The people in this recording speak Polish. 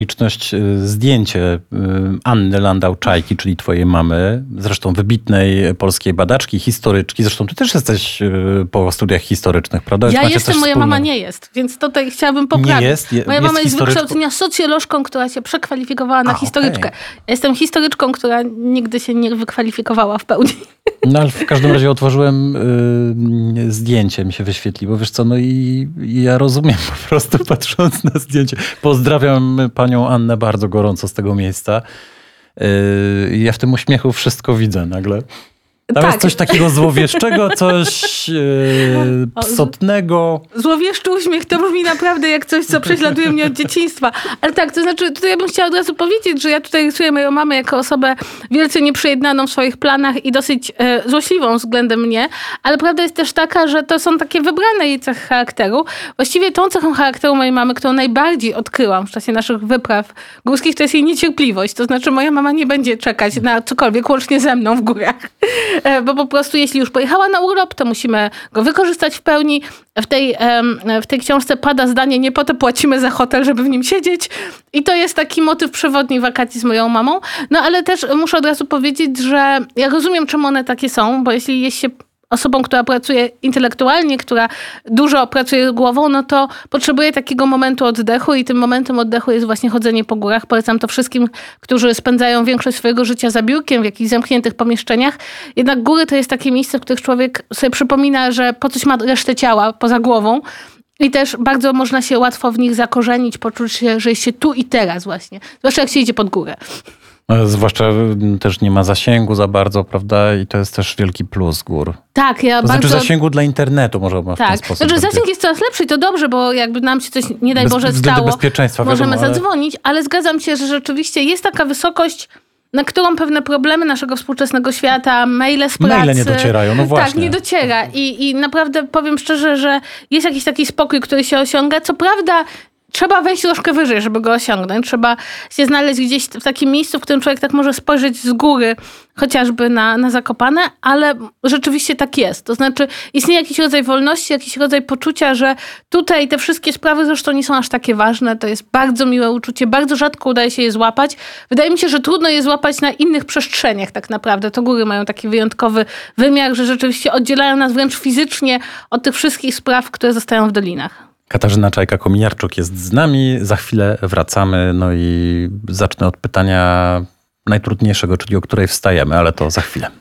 Liczność, zdjęcie Anny Landau-Czajki, czyli twojej mamy, zresztą wybitnej polskiej badaczki, historyczki. Zresztą ty też jesteś po studiach historycznych, prawda? Ja jestem, moja mama nie jest, więc tutaj chciałabym poprawić. Nie jest? Moja mama jest z wykształcenia socjolożką, która się przekwalifikowała na historyczkę. Okay. Ja jestem historyczką, która nigdy się nie wykwalifikowała w pełni. No ale w każdym razie otworzyłem zdjęcie, mi się wyświetliło. Wiesz co, no i ja rozumiem po prostu patrząc na zdjęcie. Pozdrawiam panią Annę bardzo gorąco z tego miejsca. Ja w tym uśmiechu wszystko widzę nagle. Tam jest coś takiego złowieszczego, coś psotnego. Złowieszczy uśmiech to brzmi naprawdę jak coś, co prześladuje mnie od dzieciństwa. Ale tak, to znaczy tutaj ja bym chciała od razu powiedzieć, że ja tutaj rysuję moją mamę jako osobę wielce nieprzejednaną w swoich planach i dosyć złośliwą względem mnie, ale prawda jest też taka, że to są takie wybrane jej cechy charakteru. Właściwie tą cechą charakteru mojej mamy, którą najbardziej odkryłam w czasie naszych wypraw górskich, to jest jej niecierpliwość. To znaczy moja mama nie będzie czekać na cokolwiek, łącznie ze mną w górach. Bo po prostu jeśli już pojechała na urlop, to musimy go wykorzystać w pełni. W tej książce pada zdanie, nie po to płacimy za hotel, żeby w nim siedzieć. I to jest taki motyw przewodni wakacji z moją mamą. No ale też muszę od razu powiedzieć, że ja rozumiem, czemu one takie są, bo jeśli jest się osobą, która pracuje intelektualnie, która dużo pracuje głową, no to potrzebuje takiego momentu oddechu i tym momentem oddechu jest właśnie chodzenie po górach. Polecam to wszystkim, którzy spędzają większość swojego życia za biurkiem w jakichś zamkniętych pomieszczeniach. Jednak góry to jest takie miejsce, w których człowiek sobie przypomina, że po coś ma resztę ciała poza głową. I też bardzo można się łatwo w nich zakorzenić, poczuć się, że jest się tu i teraz właśnie. Zwłaszcza jak się idzie pod górę. Zwłaszcza też nie ma zasięgu za bardzo, prawda? I to jest też wielki plus gór. Tak, ja to bardzo... znaczy zasięgu dla internetu może w ten sposób. Znaczy zasięg jest coraz lepszy i to dobrze, bo jakby nam się coś, nie daj Boże, stało, bezpieczeństwa, możemy wiadomo, zadzwonić, ale zgadzam się, że rzeczywiście jest taka wysokość, na którą pewne problemy naszego współczesnego świata, maile z pracy... Maile nie docierają, no właśnie. Tak, nie dociera. I naprawdę powiem szczerze, że jest jakiś taki spokój, który się osiąga. Co prawda... Trzeba wejść troszkę wyżej, żeby go osiągnąć. Trzeba się znaleźć gdzieś w takim miejscu, w którym człowiek tak może spojrzeć z góry, chociażby na Zakopane, ale rzeczywiście tak jest. To znaczy istnieje jakiś rodzaj wolności, jakiś rodzaj poczucia, że tutaj te wszystkie sprawy zresztą nie są aż takie ważne. To jest bardzo miłe uczucie. Bardzo rzadko udaje się je złapać. Wydaje mi się, że trudno je złapać na innych przestrzeniach tak naprawdę. To góry mają taki wyjątkowy wymiar, że rzeczywiście oddzielają nas wręcz fizycznie od tych wszystkich spraw, które zostają w dolinach. Katarzyna Czajka-Kominiarczuk jest z nami. Za chwilę wracamy. No i zacznę od pytania najtrudniejszego, czyli o której wstajemy, ale to za chwilę.